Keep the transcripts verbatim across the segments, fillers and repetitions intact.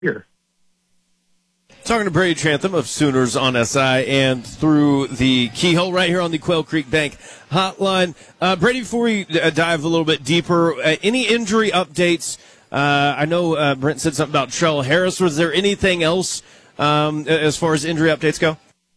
here. Talking to Brady Trantham of Sooners on S I and through the keyhole right here on the Quail Creek Bank hotline. Uh, Brady, before we uh, dive a little bit deeper, uh, any injury updates? Uh, I know uh, Brent said something about Trell Harris. Was there anything else um, as far as injury updates go?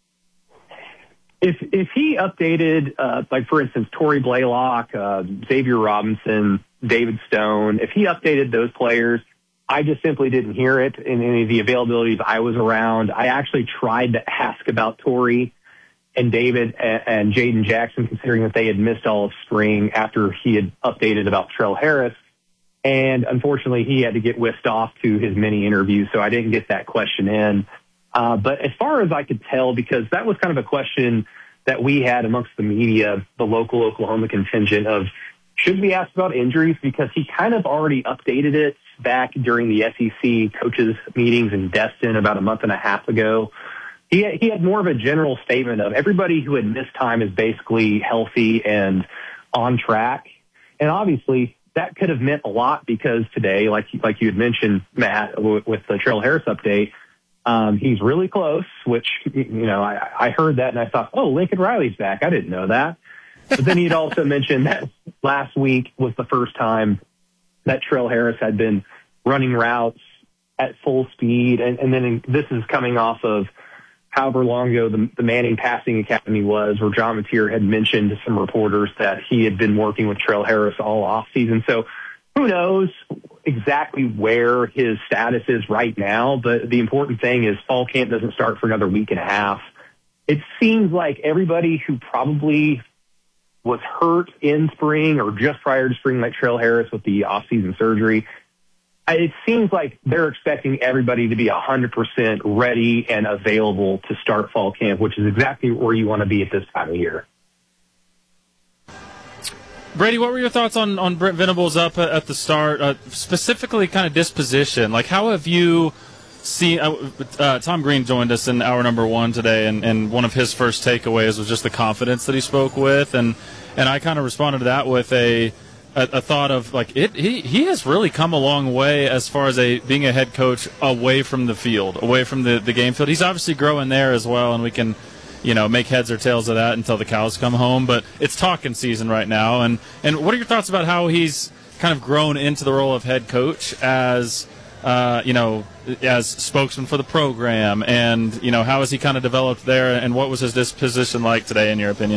If if he updated, uh, like, for instance, Torrey Blaylock, uh, Xavier Robinson, David Stone, if he updated those players, I just simply didn't hear it in any of the availabilities I was around. I actually tried to ask about Torrey and David and, and Jaden Jackson, considering that they had missed all of spring after he had updated about Trell Harris. And unfortunately, he had to get whisked off to his mini interview, so I didn't get that question in. Uh, but as far as I could tell, because that was kind of a question that we had amongst the media, the local Oklahoma contingent, of should we ask about injuries? Because he kind of already updated it back during the S E C coaches meetings in Destin about a month and a half ago. He had, he had more of a general statement of everybody who had missed time is basically healthy and on track. And obviously that could have meant a lot because today, like, like you had mentioned, Matt, with, with the Trell Harris update, um, he's really close, which, you know, I, I heard that and I thought, oh, Lincoln Riley's back. I didn't know that. But then he'd also mentioned that last week was the first time that Trell Harris had been running routes at full speed. And, and then in, this is coming off of however long ago the, the Manning Passing Academy was, where John Mateer had mentioned to some reporters that he had been working with Trell Harris all off season. So who knows exactly where his status is right now. But the important thing is fall camp doesn't start for another week and a half. It seems like everybody who probably was hurt in spring or just prior to spring, like Trell Harris with the off-season surgery, it seems like they're expecting everybody to be one hundred percent ready and available to start fall camp, which is exactly where you want to be at this time of year. Brady, what were your thoughts on, on Brent Venables up at, at the start, uh, specifically kind of disposition? Like, how have you seen uh, uh, Tom Green joined us in hour number one today, and, and one of his first takeaways was just the confidence that he spoke with, and, and I kind of responded to that with a A, a thought of, like, it. He, he has really come a long way as far as a being a head coach away from the field, away from the, the game field. He's obviously growing there as well, and we can, you know, make heads or tails of that until the cows come home. But it's talking season right now. And, and what are your thoughts about how he's kind of grown into the role of head coach as, uh, you know, as spokesman for the program? And, you know, how has he kind of developed there? And what was his disposition like today, in your opinion?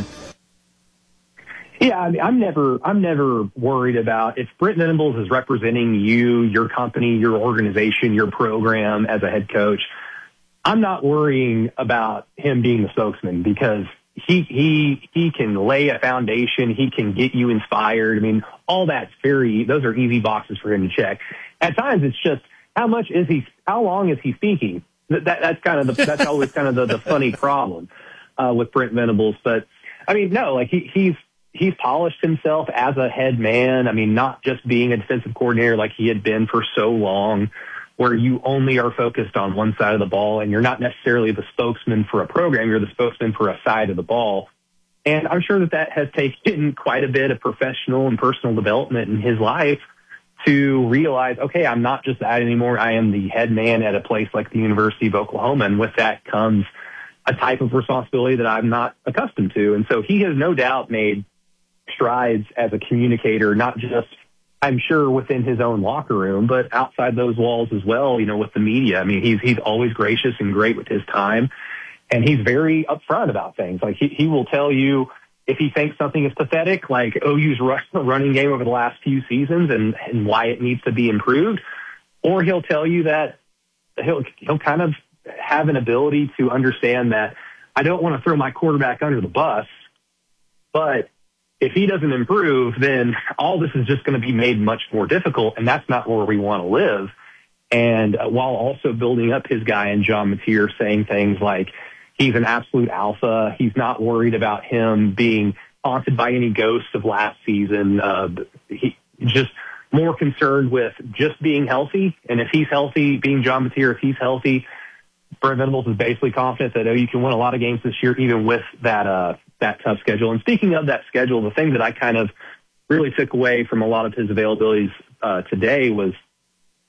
Yeah, I mean, I'm never, I'm never worried about if Brent Venables is representing you, your company, your organization, your program as a head coach. I'm not worrying about him being the spokesman because he, he, he can lay a foundation. He can get you inspired. I mean, all that's very, those are easy boxes for him to check. At times it's just, how much is he, how long is he speaking? That, that that's kind of the, that's always kind of the, the funny problem, uh, with Brent Venables. But I mean, no, like he, he's, He's polished himself as a head man. I mean, not just being a defensive coordinator like he had been for so long, where you only are focused on one side of the ball and you're not necessarily the spokesman for a program. You're the spokesman for a side of the ball. And I'm sure that that has taken quite a bit of professional and personal development in his life to realize, okay, I'm not just that anymore. I am the head man at a place like the University of Oklahoma. And with that comes a type of responsibility that I'm not accustomed to. And so he has no doubt made strides as a communicator, not just, I'm sure, within his own locker room, but outside those walls as well, you know, with the media. I mean, he's he's always gracious and great with his time, and he's very upfront about things. Like, he, he will tell you if he thinks something is pathetic, like O U's running game over the last few seasons and, and why it needs to be improved, or he'll tell you that he'll he'll kind of have an ability to understand that I don't want to throw my quarterback under the bus, but if he doesn't improve, then all this is just going to be made much more difficult, and that's not where we want to live. And uh, while also building up his guy in John Mateer, saying things like he's an absolute alpha, he's not worried about him being haunted by any ghosts of last season. Uh, he just more concerned with just being healthy, and if he's healthy, being John Mateer, if he's healthy, Brent Venables is basically confident that, oh, you can win a lot of games this year, even with that uh, that tough schedule. And speaking of that schedule, the thing that I kind of really took away from a lot of his availabilities uh, today was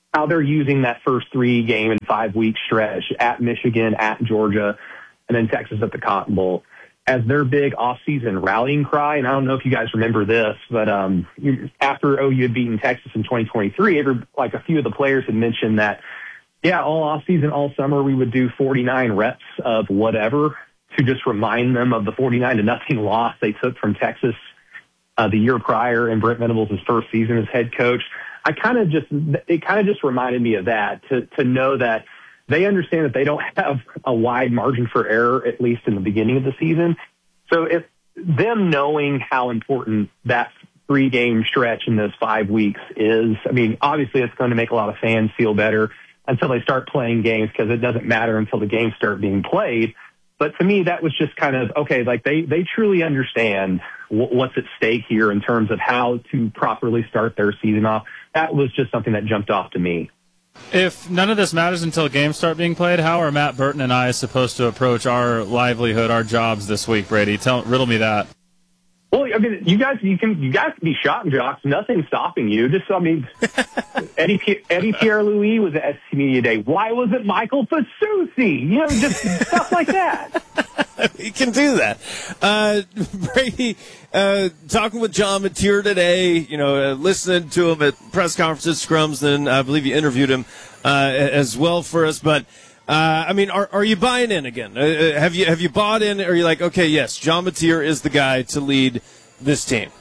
how they're using that first three game and five week stretch at Michigan, at Georgia, and then Texas at the Cotton Bowl as their big off-season rallying cry. And I don't know if you guys remember this, but um, after O U had beaten Texas in twenty twenty-three, every, like a few of the players had mentioned that, yeah, all off-season, all summer, we would do forty-nine reps of whatever to just remind them of the forty-nine to nothing loss they took from Texas uh, the year prior in Brent Venables' first season as head coach. I kind of just, it kind of just reminded me of that, to, to know that they understand that they don't have a wide margin for error, at least in the beginning of the season. So if them knowing how important that three game stretch in those five weeks is, I mean, obviously it's going to make a lot of fans feel better until they start playing games, because it doesn't matter until the games start being played. But to me, that was just kind of, okay, like they, they truly understand w- what's at stake here in terms of how to properly start their season off. That was just something that jumped off to me. If none of this matters until games start being played, how are Matt Burton and I supposed to approach our livelihood, our jobs this week, Brady? Tell, riddle me that. Well, I mean, you guys, you can, you guys can be shot and jocks. Nothing's stopping you. Just, I mean, Eddie, Eddie Pierre-Louis was at S C Media Day. Why wasn't Michael Fasusi? You know, just stuff like that. You can do that. Uh, Brady, uh, talking with John Mateer today, you know, uh, listening to him at press conferences, scrums, then I believe you interviewed him uh, as well for us. But, uh, I mean, are, are you buying in again? Uh, have you have you bought in? Or are you like, okay, yes, John Mateer is the guy to lead this team?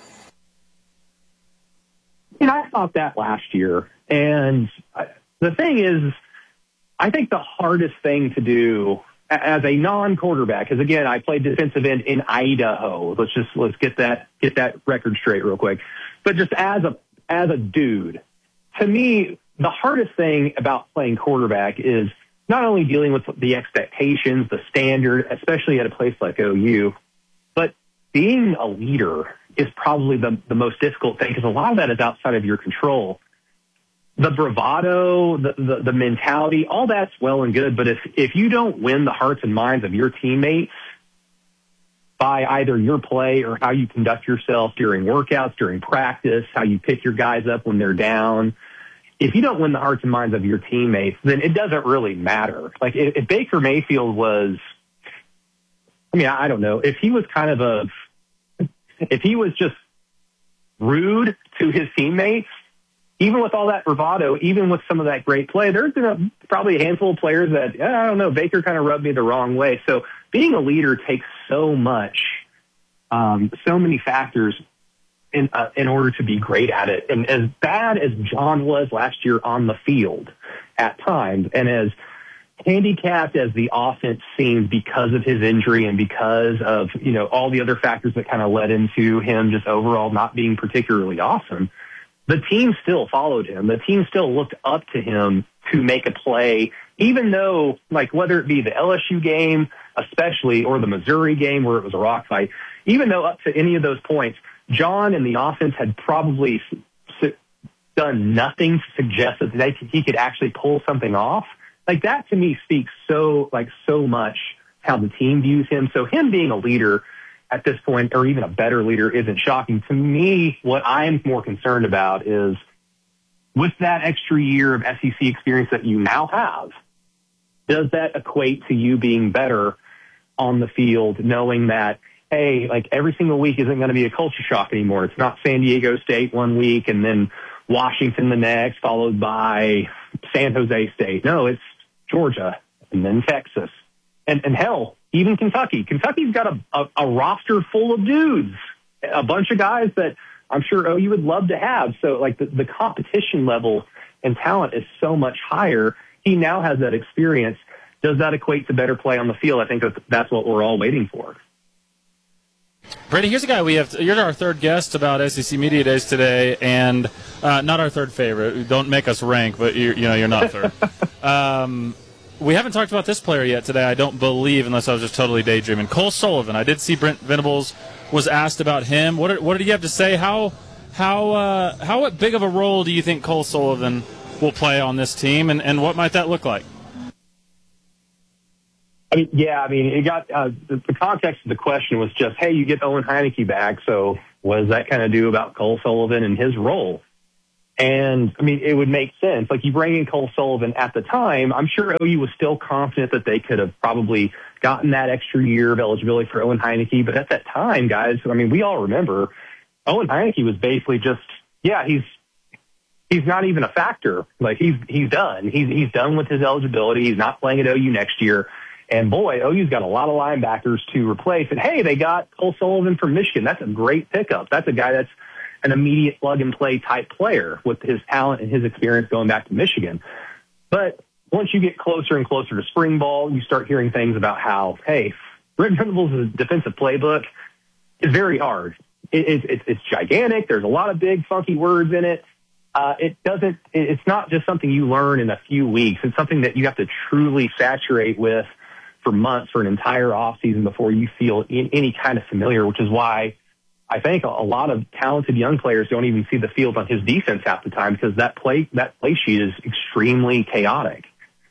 And I thought that last year. And the thing is, I think the hardest thing to do as a non-quarterback, because again, I played defensive end in Idaho. Let's just let's get that get that record straight real quick. But just as a as a dude, to me, the hardest thing about playing quarterback is not only dealing with the expectations, the standard, especially at a place like O U, but being a leader is probably the, the most difficult thing, because a lot of that is outside of your control. The bravado, the, the, the mentality, all that's well and good. But if, if you don't win the hearts and minds of your teammates by either your play or how you conduct yourself during workouts, during practice, how you pick your guys up when they're down, if you don't win the hearts and minds of your teammates, then it doesn't really matter. Like if, if Baker Mayfield was, I mean, I don't know, if he was kind of a, if he was just rude to his teammates, even with all that bravado, even with some of that great play, there's been a, probably a handful of players that, I don't know, Baker kind of rubbed me the wrong way. So being a leader takes so much, um, so many factors in uh, in order to be great at it. And as bad as John was last year on the field at times, and as handicapped as the offense seemed because of his injury and because of, you know, all the other factors that kind of led into him just overall not being particularly awesome, the team still followed him. The team still looked up to him to make a play, even though, like, whether it be the L S U game, especially, or the Missouri game where it was a rock fight, even though up to any of those points, John and the offense had probably s- done nothing to suggest that they could, he could actually pull something off. Like, that to me speaks so, like, so much how the team views him. So him being a leader at this point, or even a better leader, isn't shocking. To me, what I'm more concerned about is, with that extra year of S E C experience that you now have, does that equate to you being better on the field, knowing that, hey, like, every single week isn't going to be a culture shock anymore. It's not San Diego State one week and then Washington the next, followed by San Jose State. No, it's Georgia and then Texas. And, and hell, even Kentucky. Kentucky's got a, a, a roster full of dudes, a bunch of guys that I'm sure O U would love to have. So, like, the, the competition level and talent is so much higher. He now has that experience. Does that equate to better play on the field? I think that's, that's what we're all waiting for. Brady, here's a guy we have. To, you're our third guest about S E C Media Days today, and uh, not our third favorite. Don't make us rank, but you're, you know you're not third. um, we haven't talked about this player yet today, I don't believe, unless I was just totally daydreaming. Cole Sullivan. I did see Brent Venables was asked about him. What, what did he have to say? How how uh, how big of a role do you think Cole Sullivan will play on this team, and, and what might that look like? I mean, yeah, I mean, it got uh, the, the context of the question was just, hey, you get Owen Heineke back, so what does that kind of do about Cole Sullivan and his role? And, I mean, it would make sense. Like, you bring in Cole Sullivan at the time, I'm sure O U was still confident that they could have probably gotten that extra year of eligibility for Owen Heineke. But at that time, guys, I mean, we all remember Owen Heineke was basically just, yeah, he's he's not even a factor. Like, he's he's done. He's, he's done with his eligibility. He's not playing at O U next year. And, boy, O U's got a lot of linebackers to replace. And, hey, they got Cole Sullivan from Michigan. That's a great pickup. That's a guy that's an immediate plug-and-play type player with his talent and his experience going back to Michigan. But once you get closer and closer to spring ball, you start hearing things about how, hey, Brent Venables' defensive playbook is very hard. It, it, it, it's gigantic. There's a lot of big, funky words in it. Uh, it doesn't. It's not just something you learn in a few weeks. It's something that you have to truly saturate with for months, for an entire offseason before you feel in, any kind of familiar, which is why I think a lot of talented young players don't even see the field on his defense half the time, because that play that play sheet is extremely chaotic.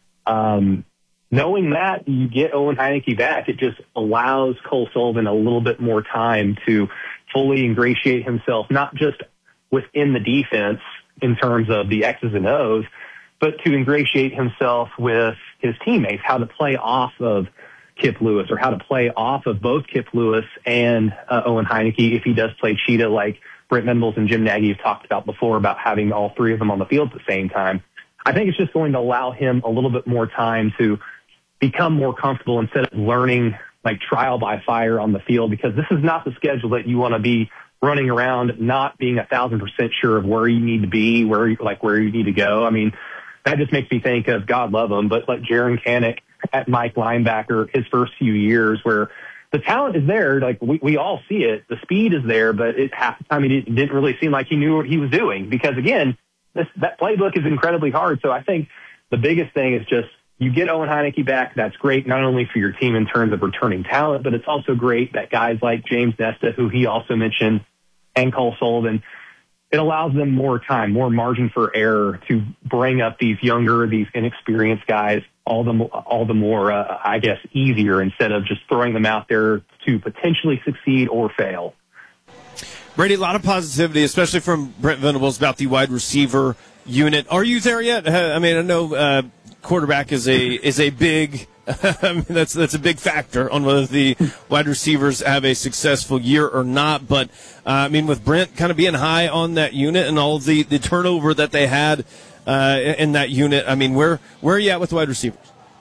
Um, knowing that you get Owen Heineke back, it just allows Cole Sullivan a little bit more time to fully ingratiate himself, not just within the defense in terms of the X's and O's, but to ingratiate himself with his teammates, how to play off of Kip Lewis, or how to play off of both Kip Lewis and uh, Owen Heineke if he does play cheetah, like Brent Venables and Jim Nagy have talked about before, about having all three of them on the field at the same time. I think it's just going to allow him a little bit more time to become more comfortable instead of learning like trial by fire on the field, because this is not the schedule that you want to be running around not being a thousand percent sure of where you need to be, where you, like where you need to go. I mean, that just makes me think of, God love him, but like Jaron Kanak at Mike linebacker his first few years, where the talent is there. Like we, we all see it. The speed is there, but it, half the time it didn't, didn't really seem like he knew what he was doing, because again, this, that playbook is incredibly hard. So I think the biggest thing is just you get Owen Heineke back. That's great, not only for your team in terms of returning talent, but it's also great that guys like James Nesta, who he also mentioned, and Cole Sullivan, it allows them more time, more margin for error to bring up these younger, these inexperienced guys, all the more, all the more, uh, I guess, easier, instead of just throwing them out there to potentially succeed or fail. Brady, a lot of positivity, especially from Brent Venables, about the wide receiver unit. Are you there yet? I mean, I know uh, quarterback is a is a big. I mean, that's that's a big factor on whether the wide receivers have a successful year or not. But uh, I mean, with Brent kind of being high on that unit and all of the, the turnover that they had uh, in that unit, I mean, where where are you at with wide receivers?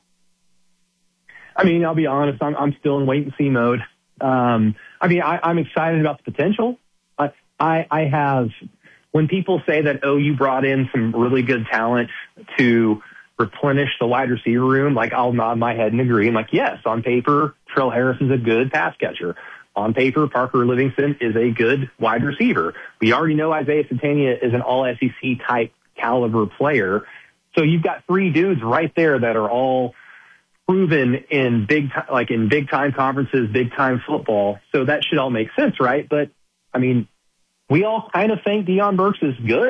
I mean, I'll be honest, I'm I'm still in wait and see mode. Um, I mean, I, I'm excited about the potential. I, I I have when people say that O U brought in some really good talent to replenish the wide receiver room, like I'll nod my head and agree. I'm like, yes, on paper, Trell Harris is a good pass catcher. On paper, Parker Livingston is a good wide receiver. We already know Isaiah Satania is an all S E C type caliber player. So you've got three dudes right there that are all proven in big, like in big time conferences, big time football. So that should all make sense, right? But I mean, we all kind of think Deion Burks is good.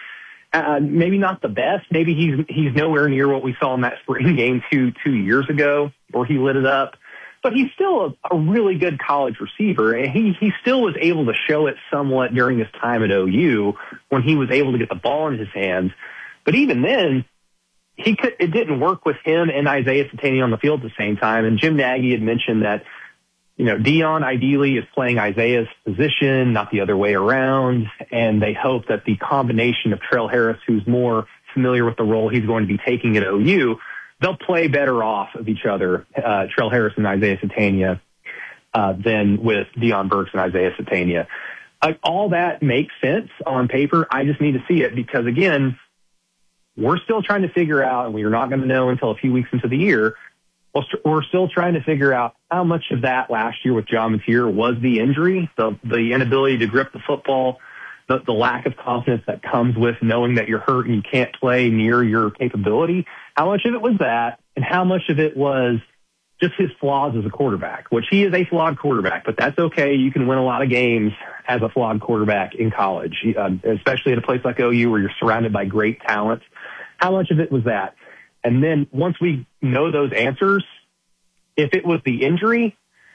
Uh, maybe not the best. Maybe he's he's nowhere near what we saw in that spring game two two years ago, where he lit it up. But he's still a, a really good college receiver, and he he still was able to show it somewhat during his time at O U when he was able to get the ball in his hands. But even then, he could it didn't work with him and Isaiah Satania on the field at the same time. And Jim Nagy had mentioned that, you know, Deion ideally is playing Isaiah's position, not the other way around. And they hope that the combination of Trell Harris, who's more familiar with the role he's going to be taking at O U, they'll play better off of each other, uh, Trell Harris and Isaiah Satania, uh, than with Deion Burks and Isaiah Satania. Uh, all that makes sense on paper. I just need to see it, because again, we're still trying to figure out, and we're not going to know until a few weeks into the year, we're still trying to figure out how much of that last year with John Mateer was the injury, the the inability to grip the football, the, the lack of confidence that comes with knowing that you're hurt and you can't play near your capability. How much of it was that, and how much of it was just his flaws as a quarterback, which he is a flawed quarterback, but that's okay. You can win a lot of games as a flawed quarterback in college, uh, especially at a place like O U where you're surrounded by great talent. How much of it was that? And then once we know those answers, if it was the injury,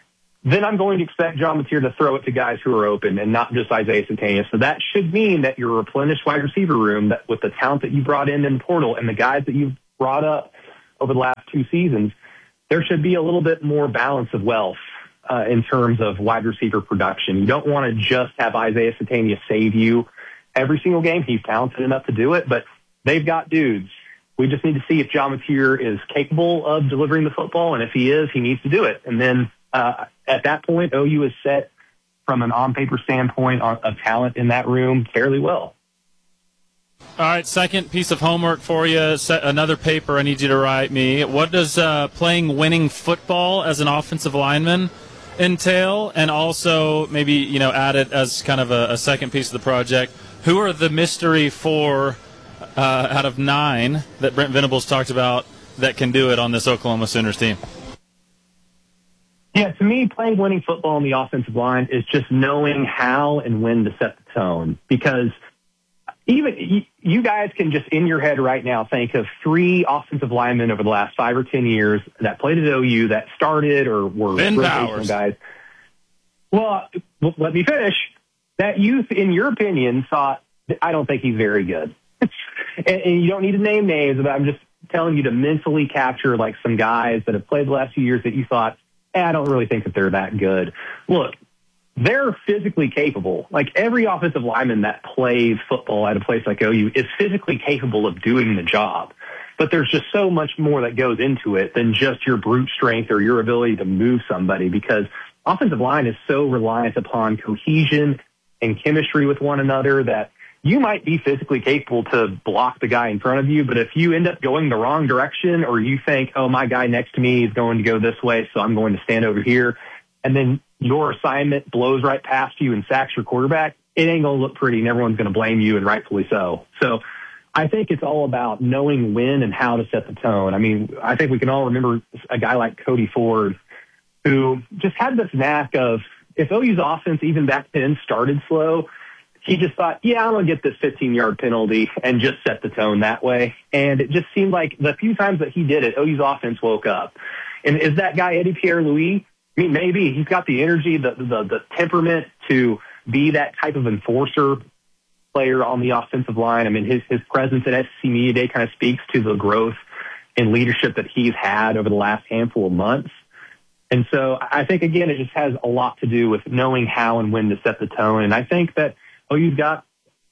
then I'm going to expect John Mateer to throw it to guys who are open and not just Isaiah Centenius. So that should mean that your replenished wide receiver room, that with the talent that you brought in in the portal and the guys that you've brought up over the last two seasons, there should be a little bit more balance of wealth uh, in terms of wide receiver production. You don't want to just have Isaiah Centenius save you every single game. He's talented enough to do it, but they've got dudes. We just need to see if John Mateer is capable of delivering the football, and if he is, he needs to do it. And then uh, at that point, O U is set from an on-paper standpoint of talent in that room fairly well. All right, second piece of homework for you, set another paper I need you to write me. What does uh, playing winning football as an offensive lineman entail? And also maybe, you know, add it as kind of a, a second piece of the project. Who are the mystery four uh, out of nine that Brent Venables talked about that can do it on this Oklahoma Sooners team? Yeah, to me, playing winning football on the offensive line is just knowing how and when to set the tone. Because even you guys can just in your head right now think of three offensive linemen over the last five or ten years that played at O U that started or were Ben rotational Powers. guys. Well, let me finish. That youth, in your opinion, thought, I don't think he's very good. and, and you don't need to name names, but I'm just telling you to mentally capture like some guys that have played the last few years that you thought, eh, I don't really think that they're that good. Look, they're physically capable. Like every offensive lineman that plays football at a place like O U is physically capable of doing the job. But there's just so much more that goes into it than just your brute strength or your ability to move somebody, because offensive line is so reliant upon cohesion and chemistry with one another that you might be physically capable to block the guy in front of you, but if you end up going the wrong direction or you think, oh, my guy next to me is going to go this way, so I'm going to stand over here, and then your assignment blows right past you and sacks your quarterback, it ain't going to look pretty and everyone's going to blame you, and rightfully so. So I think it's all about knowing when and how to set the tone. I mean, I think we can all remember a guy like Cody Ford who just had this knack of, if O U's offense even back then started slow, he just thought, yeah, I'm going to get this fifteen-yard penalty and just set the tone that way. And it just seemed like the few times that he did it, O U's offense woke up. And is that guy Eddie Pierre-Louis? I mean, maybe. He's got the energy, the, the, the temperament to be that type of enforcer player on the offensive line. I mean, his, his presence at S E C Media Day kind of speaks to the growth in leadership that he's had over the last handful of months. And so I think, again, it just has a lot to do with knowing how and when to set the tone. And I think that Oh, you've got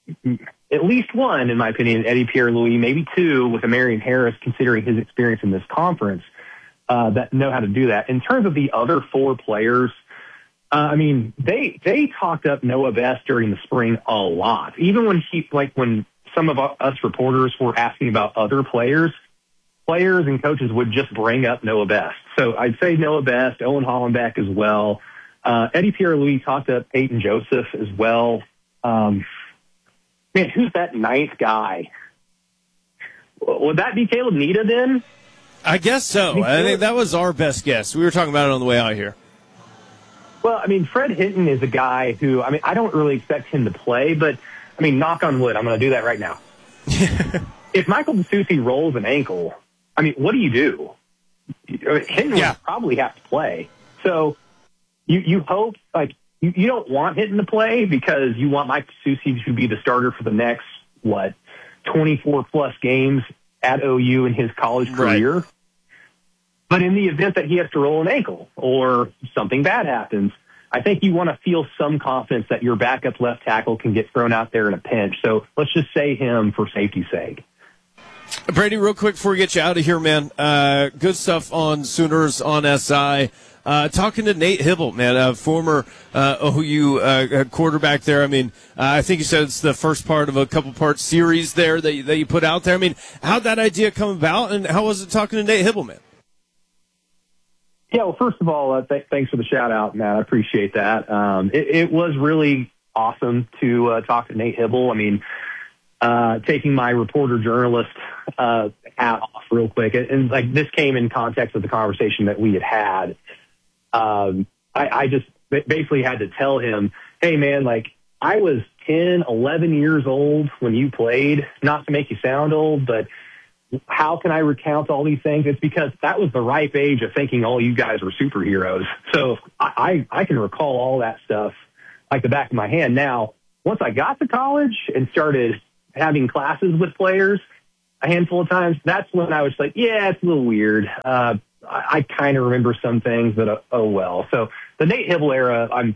at least one, in my opinion, Eddie Pierre-Louis, maybe two with Marion Harris, considering his experience in this conference, uh, that know how to do that. In terms of the other four players, uh, I mean, they they talked up Noah Best during the spring a lot. Even when he, like when some of us reporters were asking about other players, players and coaches would just bring up Noah Best. So I'd say Noah Best, Owen Hollenbeck as well. Uh, Eddie Pierre-Louis talked up Peyton Joseph as well. Um, man, who's that ninth guy? Would that be Caleb Nita then? I guess so. I think that was our best guess. We were talking about it on the way out here. Well, I mean, Fred Hinton is a guy who, I mean, I don't really expect him to play, but, I mean, knock on wood, I'm going to do that right now. If Michael DeSusi rolls an ankle, I mean, what do you do? Hinton yeah. would probably have to play. So you, you hope, like, You, you don't want Hinton to play because you want Mike DeSusi to be the starter for the next, what, twenty-four plus games at O U in his college career. Right. But in the event that he has to roll an ankle or something bad happens, I think you want to feel some confidence that your backup left tackle can get thrown out there in a pinch. So let's just say him for safety's sake. Brady, real quick before we get you out of here, man, uh, good stuff on Sooners on S I. Uh, talking to Nate Hibble, man, a former uh, O U uh, quarterback there. I mean, uh, I think you said it's the first part of a couple-part series there that you, that you put out there. I mean, how'd that idea come about, and how was it talking to Nate Hibble, man? Yeah, well, first of all, uh, th- thanks for the shout-out, Matt. I appreciate that. Um, it, it was really awesome to uh, talk to Nate Hibble. I mean, uh, taking my reporter-journalist uh, hat off real quick, and, and like this came in context of the conversation that we had had. Um, I, I just basically had to tell him, hey, man, like I was ten, eleven years old when you played, not to make you sound old, but how can I recount all these things? It's because that was the ripe age of thinking all you guys were superheroes. So I, I, I can recall all that stuff like the back of my hand. Now, once I got to college and started having classes with players a handful of times, that's when I was like, yeah, it's a little weird. Uh, I, I kind of remember some things, but uh, oh well. So the Nate Hybl era, I'm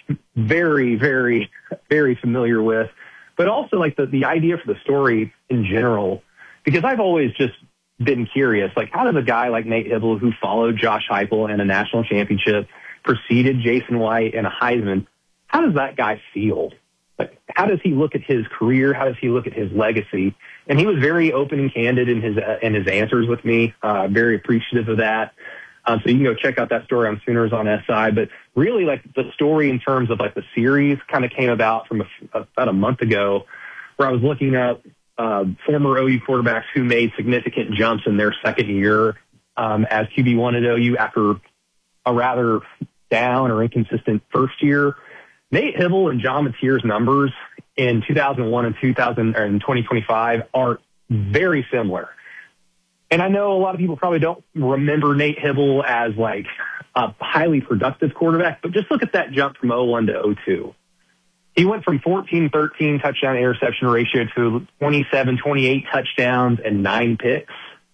very, very, very familiar with, but also like the, the idea for the story in general, because I've always just been curious, like how does a guy like Nate Hybl, who followed Josh Heupel in a national championship, preceded Jason White in a Heisman, how does that guy feel? Like, how does he look at his career? How does he look at his legacy? And he was very open and candid in his uh, in his answers with me. Uh, very appreciative of that. Um, so you can go check out that story on Sooners on S I. But really, like the story in terms of like the series kind of came about from a, about a month ago, where I was looking up uh, former O U quarterbacks who made significant jumps in their second year um, as Q B one at O U after a rather down or inconsistent first year. Nate Hybl and John Mateer's numbers in two thousand one and two thousand or in twenty twenty-five are very similar. And I know a lot of people probably don't remember Nate Hybl as like a highly productive quarterback, but just look at that jump from oh one to oh two. He went from fourteen thirteen touchdown interception ratio to twenty-seven twenty-eight touchdowns and nine picks.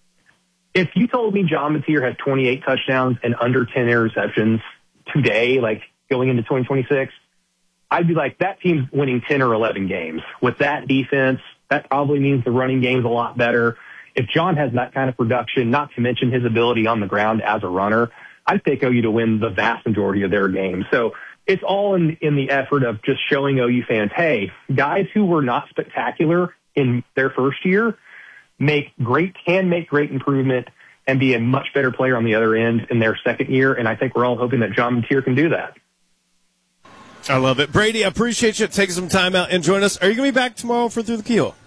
If you told me John Mateer has twenty-eight touchdowns and under ten interceptions today, like going into twenty twenty-six, I'd be like, that team's winning ten or eleven games. With that defense, that probably means the running game's a lot better. If John has that kind of production, not to mention his ability on the ground as a runner, I'd pick O U to win the vast majority of their games. So it's all in, in the effort of just showing O U fans, hey, guys who were not spectacular in their first year make great, can make great improvement and be a much better player on the other end in their second year. And I think we're all hoping that John Mateer can do that. I love it. Brady, I appreciate you taking some time out and join us. Are you going to be back tomorrow for Through the Keyhole?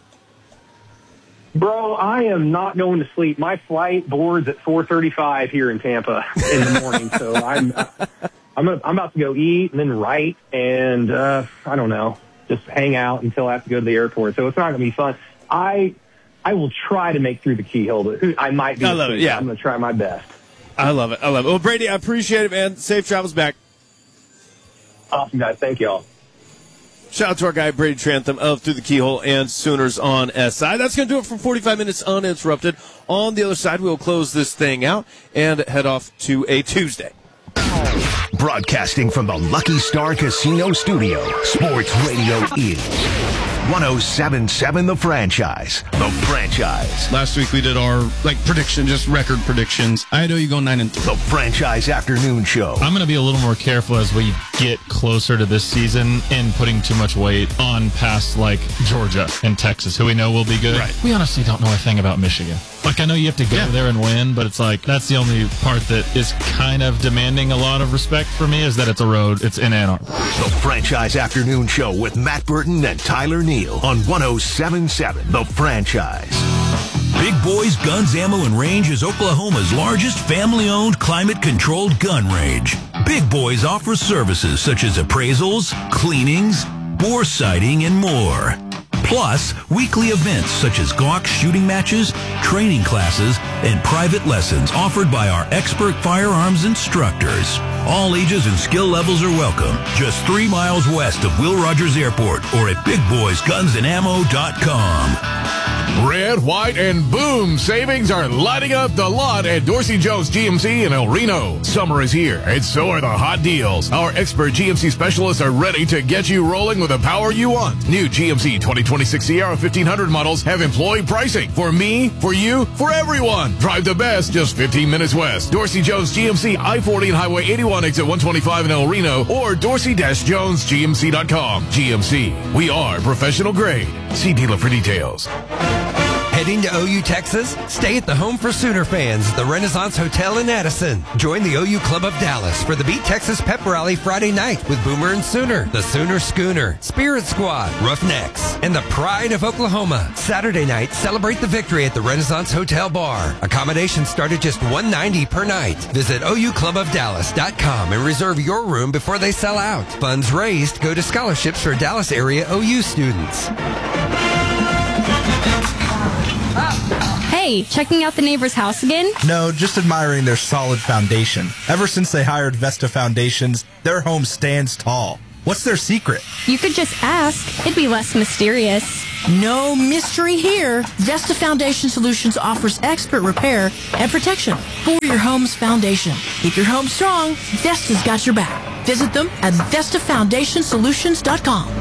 Bro, I am not going to sleep. My flight boards at four thirty-five here in Tampa in the morning, so I'm I'm, a, I'm about to go eat and then write and, uh, I don't know, just hang out until I have to go to the airport. So it's not going to be fun. I I will try to make Through the Keyhole, but I might be. I love it, yeah. I'm going to try my best. I love it. I love it. Well, Brady, I appreciate it, man. Safe travels back. Awesome, guys. Thank y'all. Shout out to our guy, Brady Trantham of Through the Keyhole and Sooners on S I. That's going to do it for forty-five minutes uninterrupted. On the other side, we'll close this thing out and head off to a Tuesday. Broadcasting from the Lucky Star Casino Studio, Sports Radio is one oh seven point seven The Franchise. The Franchise. Last week we did our like prediction, just record predictions. I know you go nine and three. The Franchise Afternoon Show. I'm going to be a little more careful as we get closer to this season and putting too much weight on past like Georgia and Texas, who we know will be good. Right. We honestly don't know a thing about Michigan. Like, I know you have to go Yeah. there and win, but it's like that's the only part that is kind of demanding a lot of respect for me is that it's a road. It's in Ann Arbor. The Franchise Afternoon Show with Matt Burton and Tyler Neal on one oh seven point seven The Franchise. Big Boys Guns, Ammo, and Range is Oklahoma's largest family-owned, climate-controlled gun range. Big Boys offers services such as appraisals, cleanings, bore sighting, and more. Plus, weekly events such as Glock shooting matches, training classes, and private lessons offered by our expert firearms instructors. All ages and skill levels are welcome. Just three miles west of Will Rogers Airport or at big boys guns and ammo dot com. Red, white, and boom savings are lighting up the lot at Dorsey Jones G M C in El Reno. Summer is here, and so are the hot deals. Our expert G M C specialists are ready to get you rolling with the power you want. New G M C twenty twenty-six Sierra fifteen hundred models have employee pricing. For me, for you, for everyone. Drive the best just fifteen minutes west. Dorsey Jones G M C, I forty and Highway eighty-one, exit one twenty-five in El Reno, or dorsey dash jones g m c dot com. G M C, we are professional grade. See dealer for details. Heading to O U, Texas? Stay at the home for Sooner fans at the Renaissance Hotel in Addison. Join the O U Club of Dallas for the Beat Texas Pep Rally Friday night with Boomer and Sooner, the Sooner Schooner, Spirit Squad, Roughnecks, and the Pride of Oklahoma. Saturday night, celebrate the victory at the Renaissance Hotel Bar. Accommodations start at just one hundred ninety dollars per night. Visit O U club of dallas dot com and reserve your room before they sell out. Funds raised go to scholarships for Dallas area O U students. Hey, Hey, checking out the neighbor's house again? No, just admiring their solid foundation. Ever since they hired Vesta Foundations, their home stands tall. What's their secret? You could just ask. It'd be less mysterious. No mystery here. Vesta Foundation Solutions offers expert repair and protection for your home's foundation. Keep your home strong. Vesta's got your back. Visit them at Vesta Foundation Solutions dot com.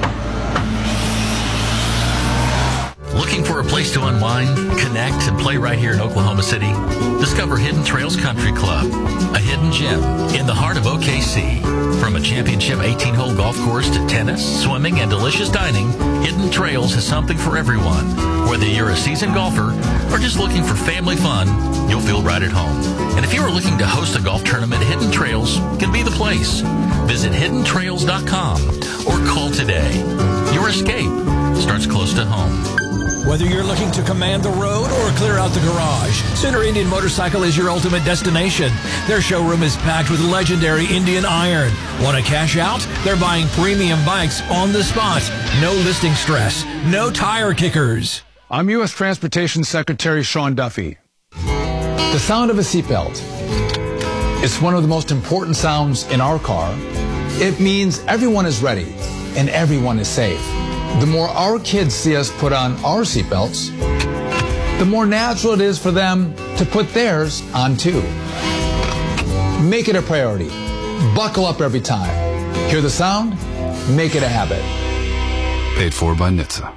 Looking for a place to unwind, connect, and play right here in Oklahoma City? Discover Hidden Trails Country Club, a hidden gem in the heart of O K C. From a championship eighteen-hole golf course to tennis, swimming, and delicious dining, Hidden Trails has something for everyone. Whether you're a seasoned golfer or just looking for family fun, you'll feel right at home. And if you are looking to host a golf tournament, Hidden Trails can be the place. Visit hidden trails dot com or call today. Your escape starts close to home. Whether you're looking to command the road or clear out the garage, Sooner Indian Motorcycle is your ultimate destination. Their showroom is packed with legendary Indian iron. Want to cash out? They're buying premium bikes on the spot. No listing stress. No tire kickers. I'm U S Transportation Secretary Sean Duffy. The sound of a seatbelt is one of the most important sounds in our car. It means everyone is ready and everyone is safe. The more our kids see us put on our seatbelts, the more natural it is for them to put theirs on too. Make it a priority. Buckle up every time. Hear the sound? Make it a habit. Paid for by N H T S A.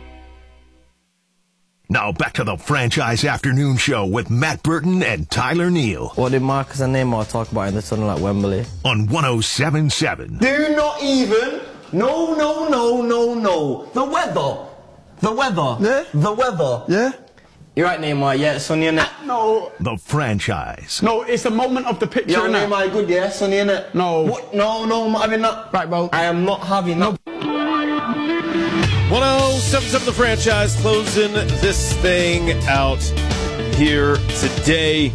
Now back to the Franchise Afternoon Show with Matt Burton and Tyler Neal. What did Marcus and Neymar talk about in the tunnel at Wembley? On one oh seven point seven. Do not even... No, no, no, no, no. The weather. The weather. Yeah? The weather. Yeah? You're right, Neymar. Yeah, it's sunny, innit? No. The Franchise. No, it's the moment of the picture, Yo, innit? Neymar, good, yeah? Sunny, innit? No. What? No, no, I'm not having that. Right, bro. I am not having that. one oh seven point seven The Franchise, closing this thing out here today.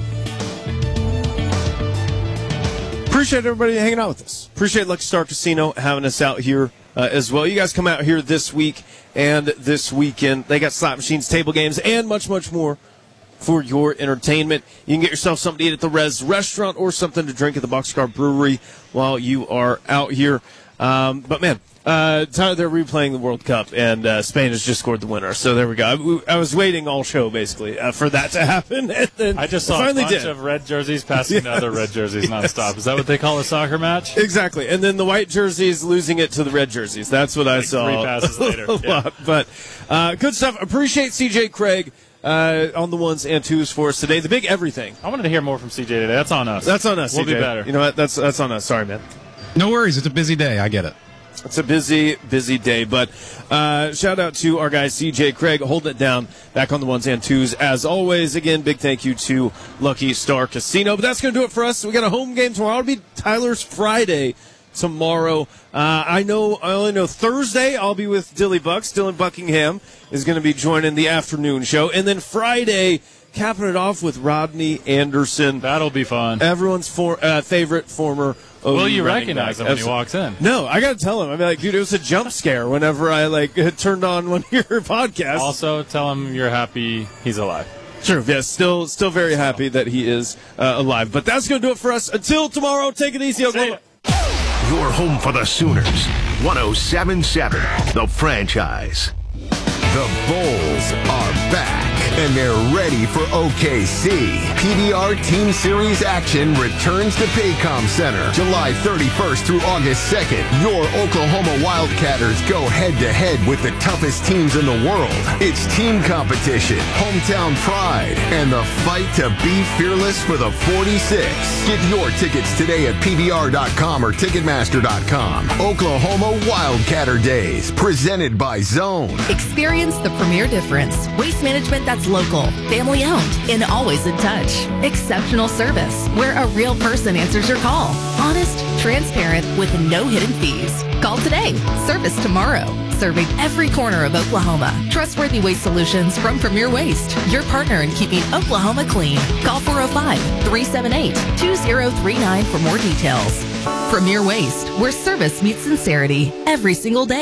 Appreciate everybody hanging out with us. Appreciate Lucky Star Casino having us out here uh, as well. You guys come out here this week and this weekend. They got slot machines, table games, and much, much more for your entertainment. You can get yourself something to eat at the Res Restaurant or something to drink at the Boxcar Brewery while you are out here. Um, but, man, uh, Tyler, they're replaying the World Cup, and uh, Spain has just scored the winner. So there we go. I, I was waiting all show, basically, uh, for that to happen. And then I just saw a bunch did. of red jerseys passing yes. to other red jerseys yes. nonstop. Is that what they call a soccer match? Exactly. And then the white jerseys losing it to the red jerseys. That's what like I saw. Three passes later. Yeah. But uh, good stuff. Appreciate C J Craig uh, on the ones and twos for us today. The big everything. I wanted to hear more from C J today. That's on us. That's on us, We'll C J. be better. You know what? That's, that's on us. Sorry, man. No worries. It's a busy day. I get it. It's a busy, busy day, but uh, shout out to our guy C J Craig holding it down back on the ones and twos. As always, again, big thank you to Lucky Star Casino. But that's going to do it for us. We got a home game tomorrow. It'll be Tyler's Friday tomorrow. Uh, I know, I only know Thursday I'll be with Dilly Bucks. Dylan Buckingham is going to be joining the afternoon show. And then Friday, capping it off with Rodney Anderson. That'll be fun. Everyone's for, uh, favorite former O U Will you running recognize back. him when he walks in? No, I got to tell him. I mean, like, dude, it was a jump scare whenever I like turned on one of your podcasts. Also, tell him you're happy he's alive. Sure, yes, still, still very so. happy that he is uh, alive. But that's going to do it for us. Until tomorrow, take it easy, Oklahoma. Your home for the Sooners. one oh seven point seven The Franchise. The Bulls are back, and they're ready for O K C. P B R Team Series action returns to Paycom Center July thirty-first through August second. Your Oklahoma Wildcatters go head-to-head with the toughest teams in the world. It's team competition, hometown pride, and the fight to be fearless for the forty-six. Get your tickets today at P B R dot com or Ticketmaster dot com. Oklahoma Wildcatter Days, presented by Zone. Experience the premier difference. Waste management that's local, family owned, and always in touch. Exceptional service where a real person answers your call. Honest, transparent, with no hidden fees. Call today. Service tomorrow. Serving every corner of Oklahoma. Trustworthy waste solutions from Premier Waste. Your partner in keeping Oklahoma clean. Call four oh five, three seven eight, two oh three nine for more details. Premier Waste, where service meets sincerity every single day.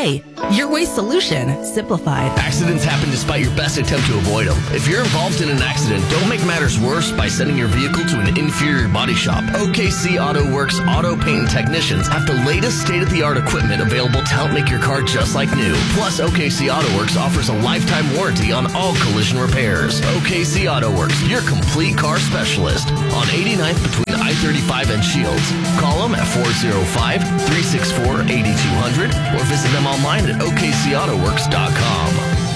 Your waste solution, simplified. Accidents happen despite your best attempt to avoid them. If you're involved in an accident, don't make matters worse by sending your vehicle to an inferior body shop. O K C Auto Works Auto Paint and Technicians have the latest state-of-the-art equipment available to help make your car just like new. Plus, O K C Auto Works offers a lifetime warranty on all collision repairs. O K C Auto Works, your complete car specialist. On eighty-ninth between I thirty-five and Shields. Call them at four oh five, three six four, eight two zero zero or visit them online at O K C auto works dot com.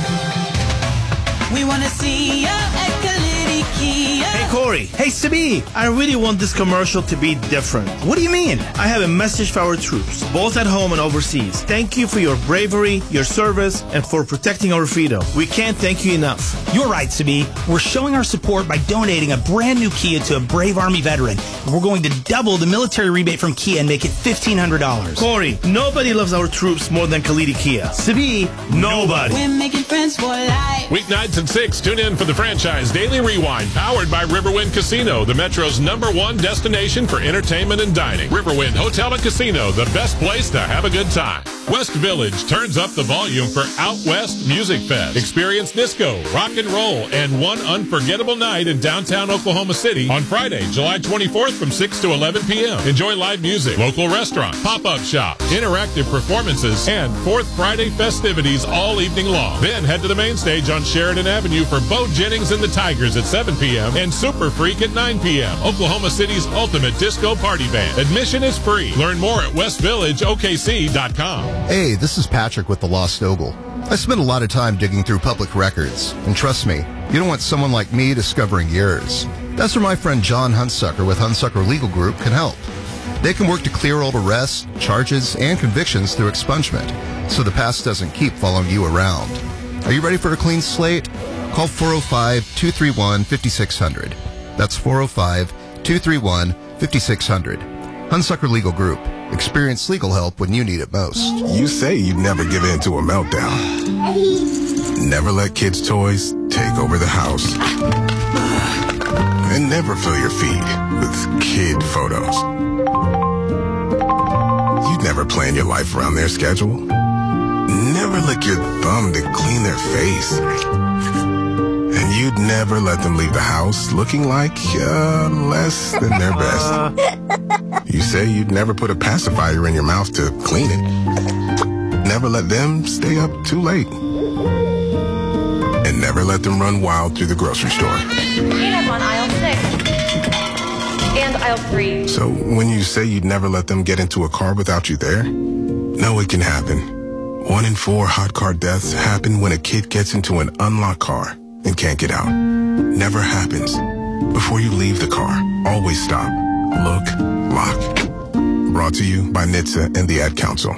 We want to see ya at Kalidi Kia. Hey, Corey. Hey, Sabi. I really want this commercial to be different. What do you mean? I have a message for our troops, both at home and overseas. Thank you for your bravery, your service, and for protecting our freedom. We can't thank you enough. You're right, Sabi. We're showing our support by donating a brand new Kia to a brave Army veteran. And we're going to double the military rebate from Kia and make it fifteen hundred dollars. Corey, nobody loves our troops more than Kalidi Kia. Sabi, nobody. We're making friends for life. Weeknights at six, tune in for the Franchise Daily Rewind, powered by Riverwind Casino, the Metro's number one destination for entertainment and dining. Riverwind Hotel and Casino, the best place to have a good time. West Village turns up the volume for Out West Music Fest. Experience disco, rock and roll, and one unforgettable night in downtown Oklahoma City on Friday, July twenty-fourth from six to eleven p.m. Enjoy live music, local restaurant, pop-up shop, interactive performances, and Fourth Friday festivities all evening long. Then head to the main stage on Sheridan Avenue for Bo Jennings and the Tigers at seven p.m. and Super Freak at nine p.m. Oklahoma City's ultimate disco party band. Admission is free. Learn more at west village o k c dot com. Hey, this is Patrick with The Lost Ogle. I spend a lot of time digging through public records, and trust me, you don't want someone like me discovering yours. That's where my friend John Hunsucker with Hunsucker Legal Group can help. They can work to clear old arrests, charges, and convictions through expungement, so the past doesn't keep following you around. Are you ready for a clean slate? Call four oh five, two three one, five six zero zero. That's four oh five, two three one, five six zero zero. Hunsucker Legal Group. Experience legal help when you need it most. You say you'd never give in to a meltdown. Never let kids' toys take over the house. And never fill your feed with kid photos. You'd never plan your life around their schedule. Never lick your thumb to clean their face. And you'd never let them leave the house looking like uh, less than their best. You say you'd never put a pacifier in your mouth to clean it. Never let them stay up too late. And never let them run wild through the grocery store. Peanuts on aisle six. And aisle three. So when you say you'd never let them get into a car without you there, no, it can happen. One in four hot car deaths happen when a kid gets into an unlocked car and can't get out. Never happens. Before you leave the car, always stop, look, lock. Brought to you by N H T S A and the Ad Council.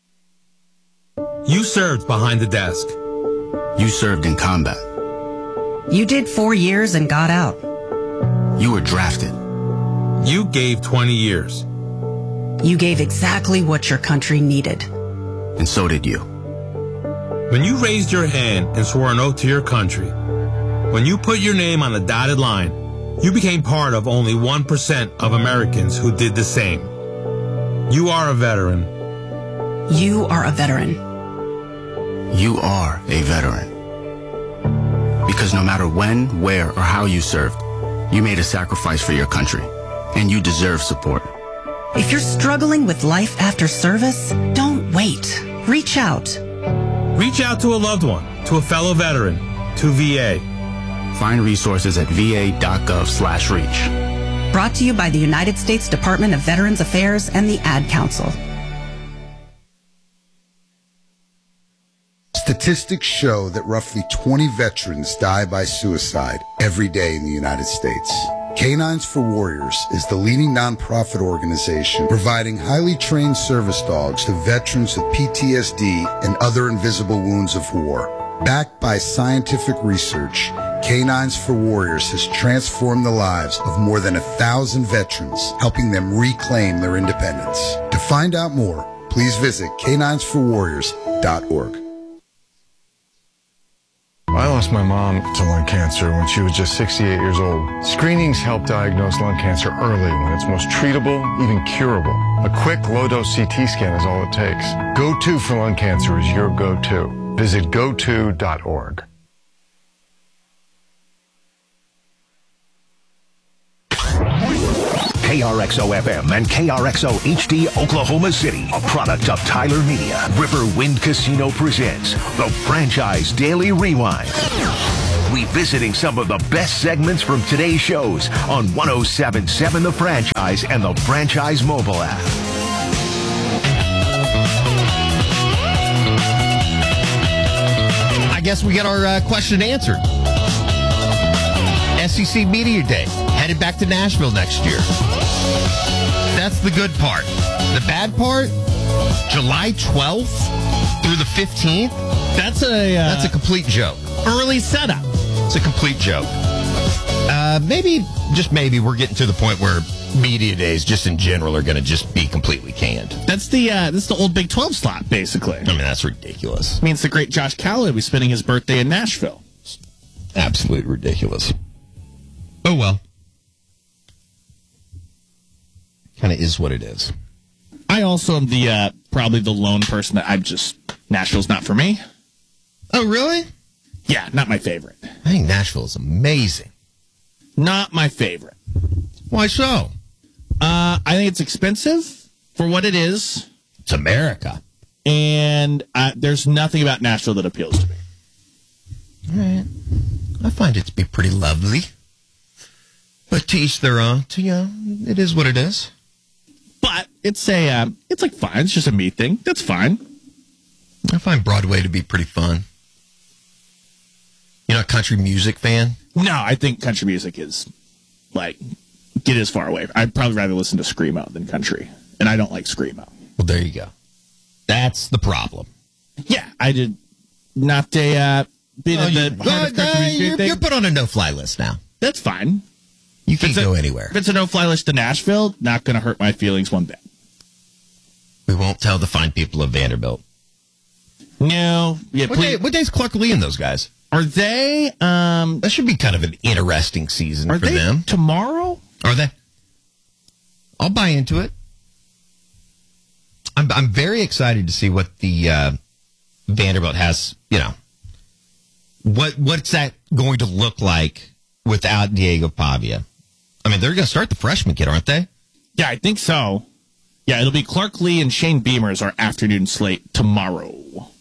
You served behind the desk. You served in combat. You did four years and got out. You were drafted. You gave twenty years. You gave exactly what your country needed. And so did you. When you raised your hand and swore an oath to your country, when you put your name on the dotted line, you became part of only one percent of Americans who did the same. You are a veteran. You are a veteran. You are a veteran. Because no matter when, where, or how you served, you made a sacrifice for your country, and you deserve support. If you're struggling with life after service, don't wait. Reach out. Reach out to a loved one, to a fellow veteran, to V A. Find resources at v a dot gov slash reach. Brought to you by the United States Department of Veterans Affairs and the Ad Council. Statistics show that roughly twenty veterans die by suicide every day in the United States. Canines for Warriors is the leading nonprofit organization providing highly trained service dogs to veterans with P T S D and other invisible wounds of war. Backed by scientific research, Canines for Warriors has transformed the lives of more than a thousand veterans, helping them reclaim their independence. To find out more, please visit canines for warriors dot org. I lost my mom to lung cancer when she was just sixty-eight years old. Screenings help diagnose lung cancer early when it's most treatable, even curable. A quick low-dose C T scan is all it takes. Go to for lung cancer is your go-to. Visit go to dot org. K R X O F M and K R X O H D Oklahoma City, a product of Tyler Media. River Wind Casino presents the Franchise Daily Rewind. Revisiting some of the best segments from today's shows on one oh seven point seven The Franchise and the Franchise mobile app. I guess we got our uh, question answered. S E C Media Day, headed back to Nashville next year. That's the good part. The bad part, July twelfth through the fifteenth. That's a uh, that's a complete joke. Early setup. It's a complete joke. Uh, maybe, just maybe, we're getting to the point where media days, just in general, are going to just be completely canned. That's the uh, that's the old Big twelve slot, basically. I mean, that's ridiculous. I mean, it's the great Josh Callahan will be spending his birthday in Nashville. Absolutely ridiculous. Oh, well. Kind of is what it is. I also am the uh, probably the lone person that I'm just, Nashville's not for me. Oh, really? Yeah, not my favorite. I think Nashville is amazing. Not my favorite. Why so? Uh, I think it's expensive for what it is. It's America. And uh, there's nothing about Nashville that appeals to me. All right. I find it to be pretty lovely. But to each their own. To, you know, it is what it is. But it's a, uh, it's like fine. It's just a me thing. That's fine. I find Broadway to be pretty fun. You're not a country music fan? No, I think country music is, like, get as far away. I'd probably rather listen to Screamo than country. And I don't like Screamo. Well, there you go. That's the problem. Yeah, I did not a, uh, being well, at the you, heart of uh, country music you're, thing. you're put on a no-fly list now. That's fine. You can't go a, anywhere. If it's a no-fly list to Nashville, not going to hurt my feelings one bit. We won't tell the fine people of Vanderbilt. No. Yeah, what, day, what day's Clark Lee and those guys? Are they? Um, that should be kind of an interesting season are for they them. Tomorrow? Are they? I'll buy into it. I'm I'm very excited to see what the uh, Vanderbilt has. You know, what what's that going to look like without Diego Pavia? I mean, they're going to start the freshman kid, aren't they? Yeah, I think so. Yeah, it'll be Clark Lee and Shane Beamer as our afternoon slate tomorrow.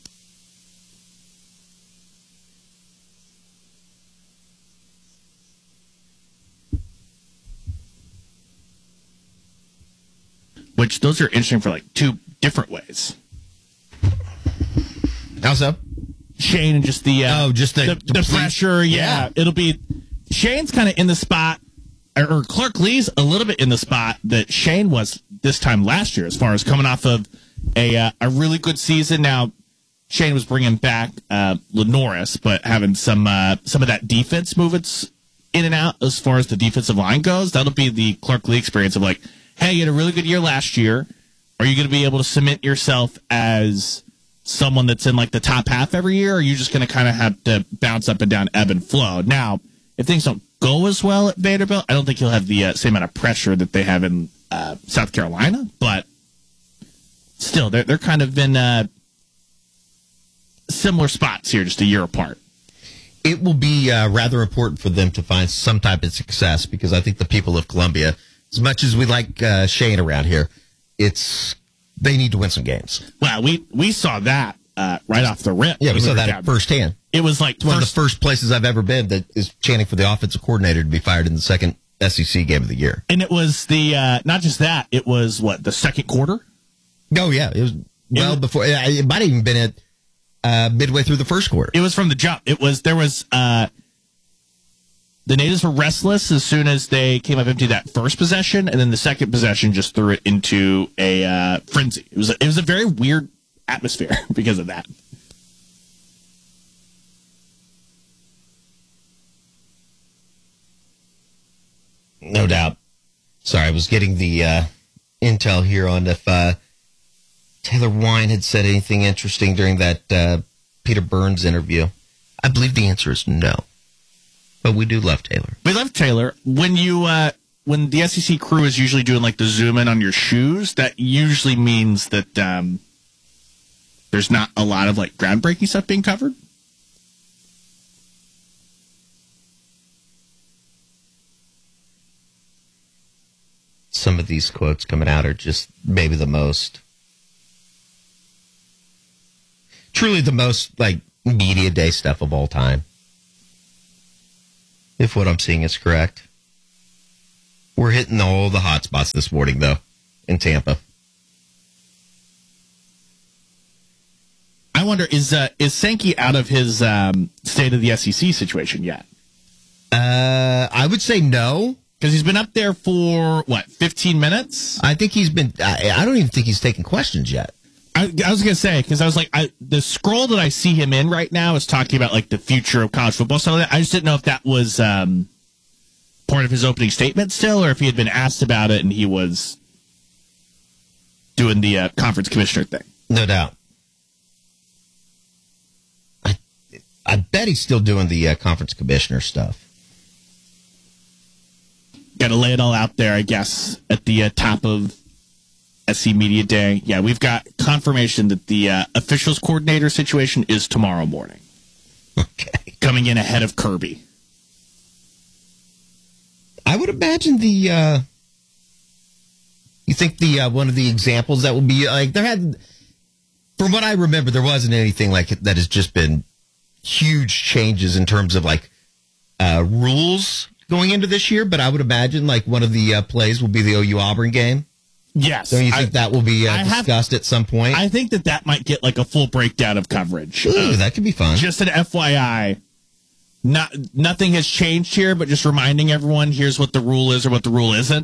Which, those are interesting for, like, two different ways. How so? Shane and just the... Uh, oh, just the... The, the pressure, yeah. yeah. It'll be... Shane's kind of in the spot, or, or Clark Lee's a little bit in the spot that Shane was this time last year, as far as coming off of a uh, a really good season. Now, Shane was bringing back uh, Lenoris, but having some uh, some of that defense movements in and out as far as the defensive line goes. That'll be the Clark Lee experience of, like, hey, you had a really good year last year. Are you going to be able to cement yourself as someone that's in, like, the top half every year, or are you just going to kind of have to bounce up and down, ebb and flow? Now, if things don't go as well at Vanderbilt, I don't think you'll have the uh, same amount of pressure that they have in uh, South Carolina, but still, they're, they're kind of in uh, similar spots here, just a year apart. It will be uh, rather important for them to find some type of success, because I think the people of Columbia, as much as we like uh, Shane around here, it's they need to win some games. Well, we, we saw that uh, right off the rip. Yeah, we saw that at firsthand. It was like it's one of the first places I've ever been that is chanting for the offensive coordinator to be fired in the second S E C game of the year. And it was the uh, not just that, it was what, the second quarter? Oh yeah, it was well it was, before. It might have even been at uh, midway through the first quarter. It was from the jump. It was there was uh, the natives were restless as soon as they came up empty that first possession, and then the second possession just threw it into a uh, frenzy. It was a, it was a very weird atmosphere because of that. No doubt. Sorry, I was getting the uh, intel here on if uh, Taylor Wine had said anything interesting during that uh, Peter Burns interview. I believe the answer is no. But we do love Taylor. We love Taylor. When you uh, when the S E C crew is usually doing like the zoom in on your shoes, that usually means that um, there's not a lot of like groundbreaking stuff being covered. Some of these quotes coming out are just maybe the most, truly the most like media day stuff of all time. If what I'm seeing is correct. We're hitting all the hot spots this morning, though, in Tampa. I wonder, is uh, is Sankey out of his um, state of the S E C situation yet? Uh, I would say no. Because he's been up there for, what, fifteen minutes? I think he's been, I, I don't even think he's taking questions yet. I, I was going to say, because I was like, I, the scroll that I see him in right now is talking about, like, the future of college football. So I just didn't know if that was um, part of his opening statement still, or if he had been asked about it and he was doing the uh, conference commissioner thing. No doubt. I, I bet he's still doing the uh, conference commissioner stuff. Got to lay it all out there, I guess, at the uh, top of S C Media Day. Yeah, we've got confirmation that the uh, officials coordinator situation is tomorrow morning. Okay. Coming in ahead of Kirby. I would imagine the, uh, you think the, uh, one of the examples that will be, like, there had, from what I remember, there wasn't anything like it that has just been huge changes in terms of, like, uh, rules going into this year, but I would imagine like one of the uh, plays will be the O U Auburn game. Yes. Don't you think I, that will be uh, I discussed have, at some point? I think that that might get like a full breakdown of coverage. Ooh, uh, that could be fun. Just an F Y I. Not nothing has changed here, but just reminding everyone here's what the rule is or what the rule isn't.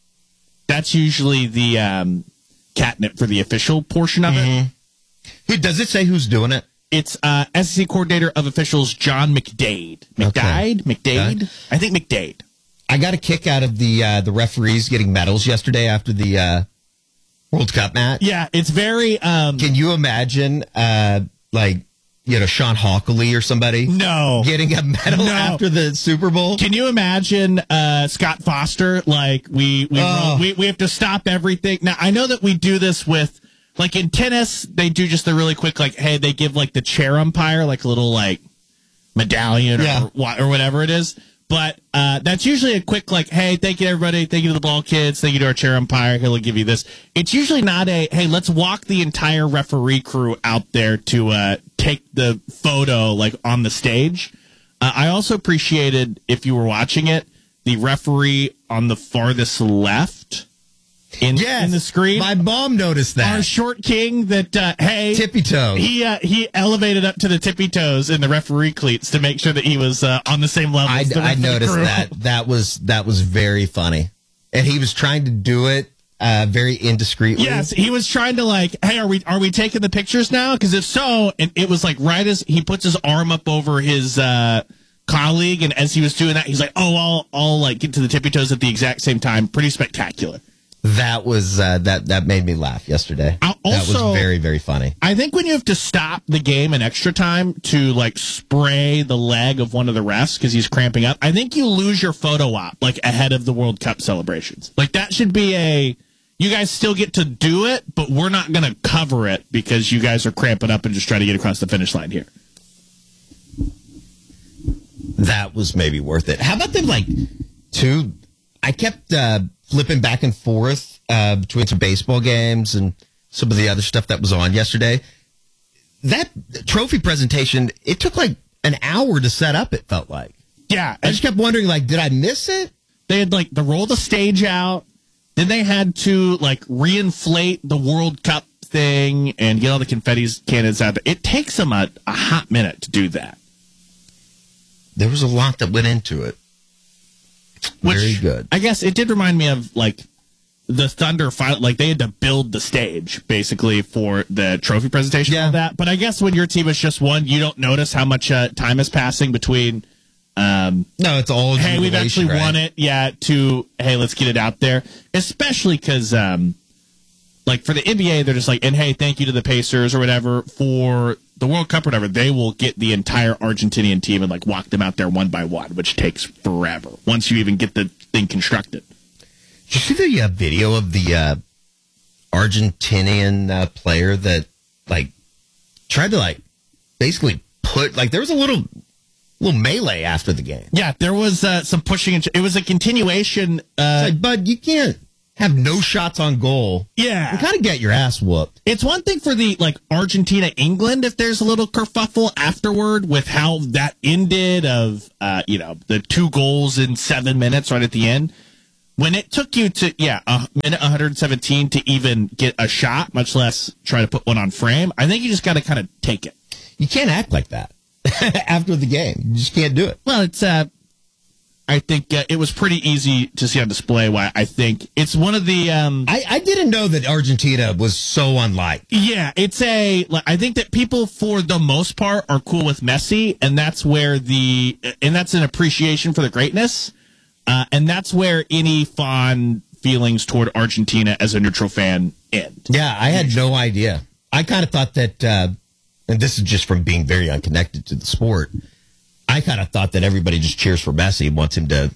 That's usually the um, catnip for the official portion of mm-hmm. it. Who does it say who's doing it? It's uh, S E C coordinator of officials John McDade. McDade? Okay. McDade? Okay. I think McDade. I got a kick out of the uh, the referees getting medals yesterday after the uh, World Cup match. Yeah, it's very... Um, Can you imagine, uh, like, you know, Sean Hockley or somebody? No. Getting a medal no. after the Super Bowl? Can you imagine uh, Scott Foster? Like, we we, oh. we we have to stop everything. Now, I know that we do this with... Like in tennis, they do just the really quick, like, hey, they give like the chair umpire like a little like medallion or, yeah. or, or whatever it is. But uh, that's usually a quick, like, hey, thank you, everybody. Thank you to the ball kids. Thank you to our chair umpire. He'll give you this. It's usually not a, hey, let's walk the entire referee crew out there to uh, take the photo like on the stage. Uh, I also appreciated, if you were watching it, the referee on the farthest left. In, yes, in the screen. My mom noticed that. Our short king that, uh, hey. Tippy toes. He uh, he elevated up to the tippy toes in the referee cleats to make sure that he was uh, on the same level. I, as the I noticed that. That was that was very funny. And he was trying to do it uh, very indiscreetly. Yes, he was trying to like, hey, are we are we taking the pictures now? Because if so, and it was like right as he puts his arm up over his uh, colleague, and as he was doing that, he's like, oh, I'll, I'll like get to the tippy toes at the exact same time. Pretty spectacular. That was uh, that that made me laugh yesterday. Also, that was very, very funny. I think when you have to stop the game in extra time to like spray the leg of one of the refs because he's cramping up, I think you lose your photo op like ahead of the World Cup celebrations. Like that should be a, you guys still get to do it, but we're not going to cover it because you guys are cramping up and just trying to get across the finish line here. That was maybe worth it. How about them like two? I kept uh, flipping back and forth uh, between some baseball games and some of the other stuff that was on yesterday. That trophy presentation, it took like an hour to set up, it felt like. Yeah. I just kept wondering, like, did I miss it? They had, like, to roll the stage out. Then they had to, like, reinflate the World Cup thing and get all the confetti cannons out there. It takes them a, a hot minute to do that. There was a lot that went into it. Which, very good. I guess it did remind me of like the Thunder fight. Like they had to build the stage basically for the trophy presentation. Yeah. And all that. But I guess when your team is just one, you don't notice how much uh, time is passing between. Um, no, it's all. Hey, we've actually right? won it. Yeah. To hey, let's get it out there. Especially because um, like for the N B A, they're just like, and hey, thank you to the Pacers or whatever. For the World Cup or whatever, they will get the entire Argentinian team and like walk them out there one by one, which takes forever once you even get the thing constructed. Did you see the uh, video of the uh, Argentinian uh, player that like tried to like basically put like there was a little little melee after the game? Yeah, there was uh, some pushing. And ch- it was a continuation. Uh, it's like, bud, you can't have no shots on goal. Yeah. You kind of get your ass whooped. It's one thing for the, like, Argentina-England if there's a little kerfuffle afterward with how that ended of, uh, you know, the two goals in seven minutes right at the end. When it took you to, yeah, a minute one hundred seventeen to even get a shot, much less try to put one on frame, I think you just got to kind of take it. You can't act like that after the game. You just can't do it. Well, it's, uh, I think uh, it was pretty easy to see on display why I think it's one of the... Um, I, I didn't know that Argentina was so unlike. Yeah, it's a... I think that people, for the most part, are cool with Messi, and that's where the... And that's an appreciation for the greatness, uh, and that's where any fond feelings toward Argentina as a neutral fan end. Yeah, I had no idea. I kind of thought that... Uh, and this is just from being very unconnected to the sport... I kind of thought that everybody just cheers for Messi and wants him to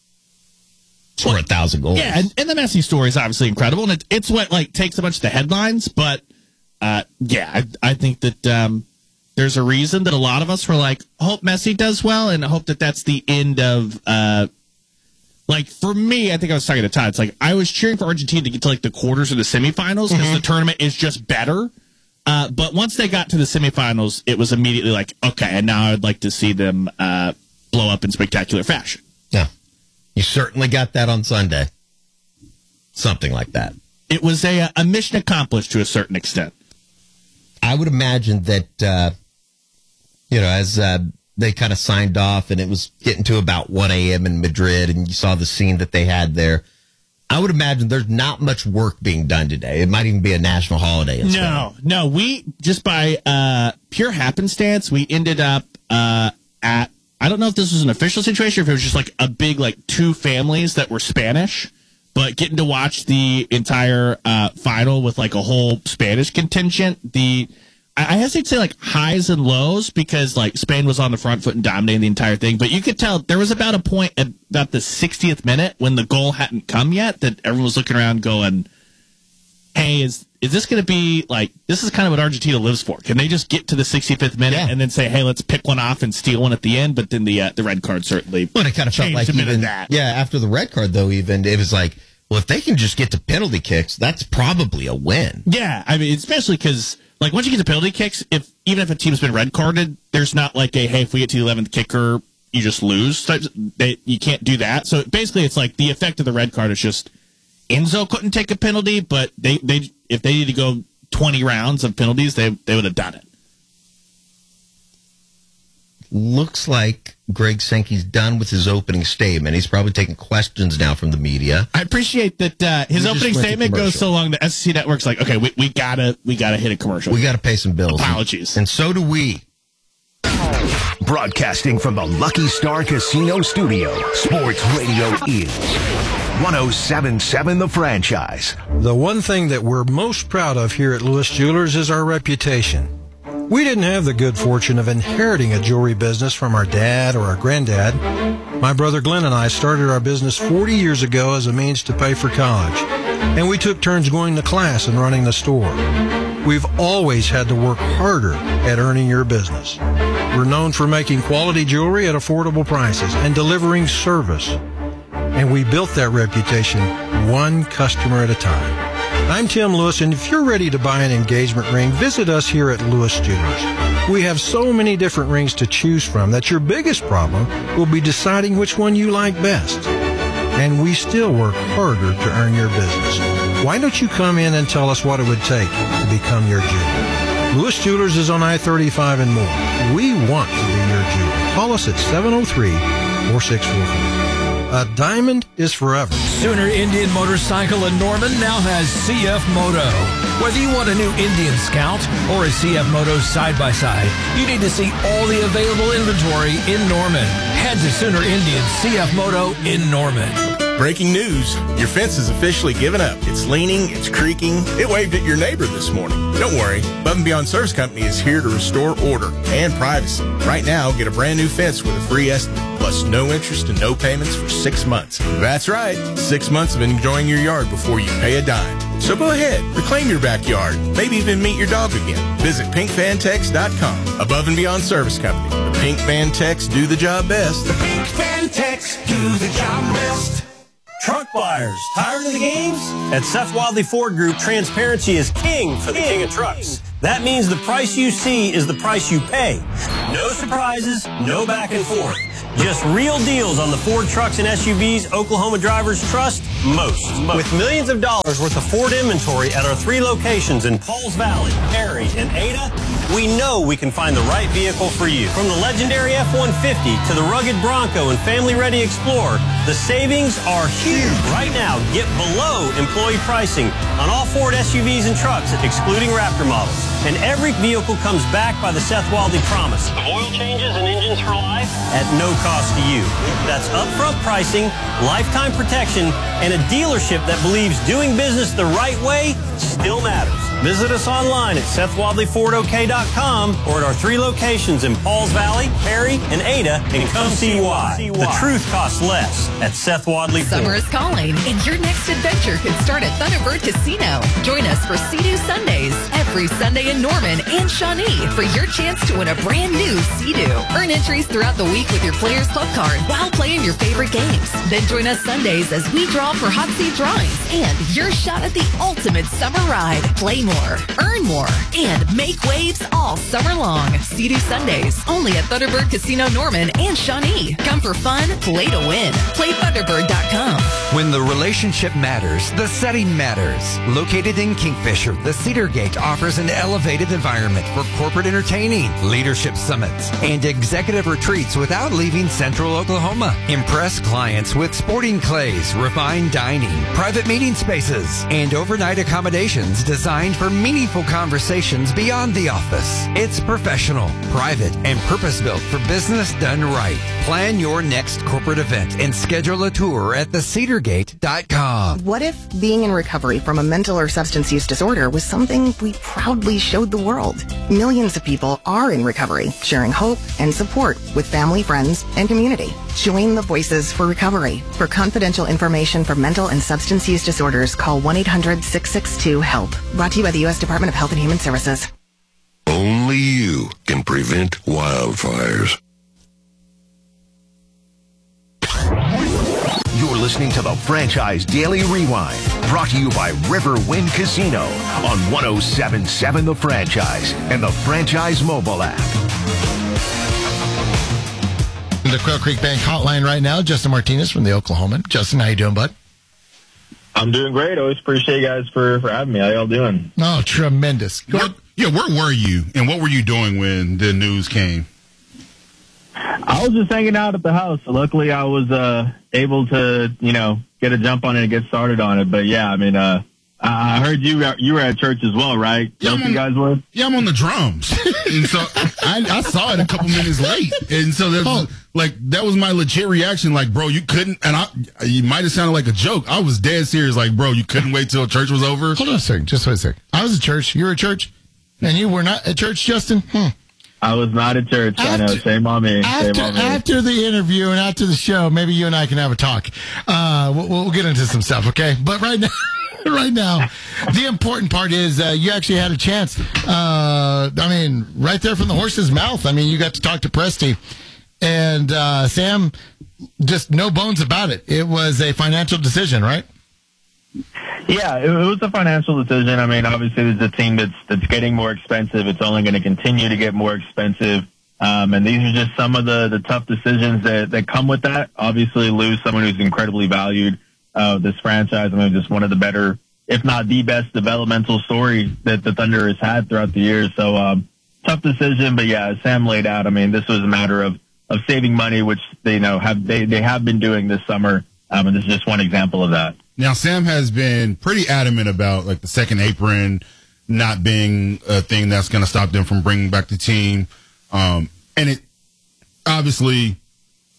score a thousand goals. Yeah, and, and the Messi story is obviously incredible, and it, it's what like takes a bunch of the headlines. But uh, yeah, I, I think that um, there's a reason that a lot of us were like, hope Messi does well, and I hope that that's the end of. Uh, like for me, I think I was talking to Todd. It's like I was cheering for Argentina to get to like the quarters or the semifinals because Mm-hmm. the tournament is just better. Uh, but once they got to the semifinals, it was immediately like, okay, and now I'd like to see them uh, blow up in spectacular fashion. Yeah. You certainly got that on Sunday. Something like that. It was a, a mission accomplished to a certain extent. I would imagine that, uh, you know, as uh, they kind of signed off and it was getting to about one a.m. in Madrid and you saw the scene that they had there, I would imagine there's not much work being done today. It might even be a national holiday. In no, no. We, just by uh, pure happenstance, we ended up uh, at, I don't know if this was an official situation or if it was just like a big, like two families that were Spanish, but getting to watch the entire uh, final with like a whole Spanish contingent. The, I hesitate to say like highs and lows because like Spain was on the front foot and dominating the entire thing, but you could tell there was about a point at about the sixtieth minute when the goal hadn't come yet that everyone was looking around going, hey, is is this going to be like, this is kind of what Argentina lives for. Can they just get to the sixty-fifth minute yeah. and then say, hey, let's pick one off and steal one at the end? But then the uh, the red card certainly well, it kind of felt like even that. Yeah, after the red card though, even it was like, well, if they can just get to penalty kicks, that's probably a win. Yeah, I mean, especially because like once you get to penalty kicks, if even if a team's been red carded, there's not like a hey, if we get to the eleventh kicker, you just lose. They, you can't do that. So basically, it's like the effect of the red card is just Enzo couldn't take a penalty, but they they if they need to go twenty rounds of penalties, they they would have done it. Looks like Greg Sankey's done with his opening statement. He's probably taking questions now from the media. I appreciate that uh, his We opening statement goes so long that S E C Network's like, okay, we, we gotta we gotta hit a commercial. We gotta pay some bills. Apologies. And, and so do we. Broadcasting from the Lucky Star Casino Studio, Sports Radio is one oh seven point seven The Franchise. The one thing that we're most proud of here at Lewis Jewelers is our reputation. We didn't have the good fortune of inheriting a jewelry business from our dad or our granddad. My brother Glenn and I started our business forty years ago as a means to pay for college, and we took turns going to class and running the store. We've always had to work harder at earning your business. We're known for making quality jewelry at affordable prices and delivering service. And we built that reputation one customer at a time. I'm Tim Lewis, and if you're ready to buy an engagement ring, visit us here at Lewis Jewelers. We have so many different rings to choose from that your biggest problem will be deciding which one you like best. And we still work harder to earn your business. Why don't you come in and tell us what it would take to become your jeweler? Lewis Jewelers is on I thirty-five and more. We want to be your jeweler. Call us at seven oh three, four six four four. A diamond is forever. Sooner Indian Motorcycle in Norman now has C F Moto. Whether you want a new Indian Scout or a C F Moto side-by-side, you need to see all the available inventory in Norman. Head to Sooner Indian C F Moto in Norman. Breaking news. Your fence is officially given up. It's leaning, it's creaking. It waved at your neighbor this morning. Don't worry. Above and Beyond Service Company is here to restore order and privacy. Right now, get a brand new fence with a free estimate, plus no interest and no payments for six months. That's right. Six months of enjoying your yard before you pay a dime. So go ahead, reclaim your backyard, maybe even meet your dog again. Visit pink fan tex dot com. Above and Beyond Service Company. The Pink Fan Tex do the job best. The Pink Fan Tex do the job best. Truck buyers, tired of the games? At Seth Wadley Ford Group, transparency is king for the king of trucks. That means the price you see is the price you pay. No surprises, no back and forth. Just real deals on the Ford trucks and S U Vs Oklahoma drivers trust most. most. With millions of dollars worth of Ford inventory at our three locations in Pauls Valley, Perry, and Ada, we know we can find the right vehicle for you. From the legendary F one fifty to the rugged Bronco and family-ready Explorer, the savings are huge. Right now, get below employee pricing on all Ford S U Vs and trucks, excluding Raptor models. And every vehicle comes backed by the Seth Wadley promise of oil changes and engines for life at no cost to you. That's upfront pricing, lifetime protection, and a dealership that believes doing business the right way still matters. Visit us online at Seth Wadley Ford O K dot com or at our three locations in Pauls Valley, Perry, and Ada, and come see why. The truth costs less at Seth Wadley Ford. Summer is calling, and your next adventure could start at Thunderbird Casino. Join us for Sea-Doo Sundays every Sunday in Norman and Shawnee for your chance to win a brand new Sea-Doo. Earn entries throughout the week with your Players Club card while playing your favorite games. Then join us Sundays as we draw for hot seat drawings and your shot at the ultimate summer ride. Play more, earn more, and make waves all summer long. Sea-Doo Sundays, only at Thunderbird Casino Norman and Shawnee. Come for fun, play to win. Play Thunderbird dot com. When the relationship matters, the setting matters. Located in Kingfisher, the Cedar Gate offers an elevated environment for corporate entertaining, leadership summits, and executive retreats without leaving Central Oklahoma. Impress clients with sporting clays, refined dining, private meeting spaces, and overnight accommodations designed for meaningful conversations beyond the office. It's professional, private, and purpose-built for business done right. Plan your next corporate event and schedule a tour at the cedar gate dot com. What if being in recovery from a mental or substance use disorder was something we proudly showed the world? Millions of people are in recovery, sharing hope and support with family, friends, and community. Join the Voices for Recovery. For confidential information for mental and substance use disorders, call one eight hundred six six two HELP. Brought to you by the U S Department of Health and Human Services. Only you can prevent wildfires. You're listening to the Franchise Daily Rewind, brought to you by Riverwind Casino on one oh seven point seven The Franchise and the Franchise mobile app. The Quail Creek Bank hotline right now, Justin Martinez from the Oklahoman. Justin, how you doing, bud? I'm doing great. Always appreciate you guys for, for having me. How y'all doing? Oh, tremendous. Where, yeah, where were you and what were you doing when the news came? I was just hanging out at the house. Luckily, I was uh, able to, you know, get a jump on it and get started on it. But yeah, I mean, uh, I heard you you were at church as well, right? Yeah, Both you guys were? Yeah, I'm on the drums. And so I, I saw it a couple minutes late. And so that was, like, that was my legit reaction. Like, bro, you couldn't, and I, you might have sounded like a joke. I was dead serious. Like, bro, you couldn't wait till church was over. Hold on a second. Just wait a second. I was at church. You were at church? And you were not at church, Justin? Hmm. I was not at church. After, I know. Shame on me. After, Shame on me. After the interview and after the show, maybe you and I can have a talk. Uh, we'll, we'll get into some stuff, okay? But right now, right now, the important part is uh, you actually had a chance. Uh, I mean, right there from the horse's mouth. I mean, you got to talk to Presty. And uh, Sam, just no bones about it. It was a financial decision, right? Yeah, it, it was a financial decision. I mean, obviously, there's a team that's that's getting more expensive. It's only going to continue to get more expensive. Um, and these are just some of the, the tough decisions that, that come with that. Obviously, lose someone who's incredibly valued. Uh, this franchise, I mean, just one of the better, if not the best, developmental story that the Thunder has had throughout the years. So, um, tough decision. But yeah, as Sam laid out, I mean, this was a matter of, of saving money, which they you know have they, they have been doing this summer. Um, and this is just one example of that. Now, Sam has been pretty adamant about, like, the second apron not being a thing that's going to stop them from bringing back the team. Um, and it obviously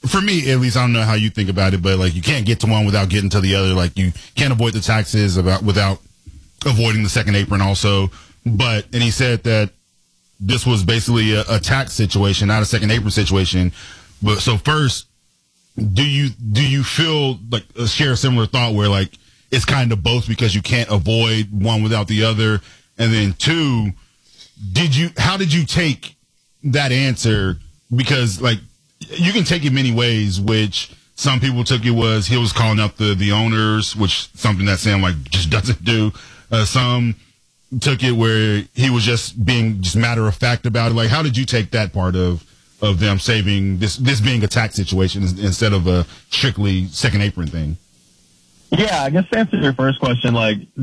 for me, at least, I don't know how you think about it, but like you can't get to one without getting to the other. Like you can't avoid the taxes about without avoiding the second apron also. But, and he said that this was basically a, a tax situation, not a second apron situation. But so first, do you, do you feel like uh, share a similar thought where like it's kind of both because you can't avoid one without the other? And then two, did you, how did you take that answer? Because like you can take it many ways, which some people took it was he was calling out the, the owners, which something that Sam like just doesn't do. Uh, some took it where he was just being just matter of fact about it. Like, how did you take that part of, of them saving this, this being a tax situation instead of a strictly second apron thing? Yeah, I guess to answer your first question, like